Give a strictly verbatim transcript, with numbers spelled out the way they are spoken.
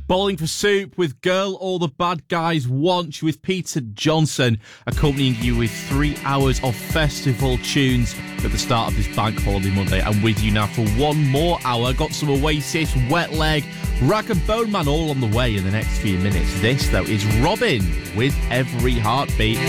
Bowling for Soup with Girl All the Bad Guys Want with Peter Johnson, accompanying you with three hours of festival tunes at the start of this Bank Holiday Monday. And with you now for one more hour. Got some Oasis, Wet Leg, Rag and Bone Man all on the way in the next few minutes. This, though, is Robin with Every Heartbeat.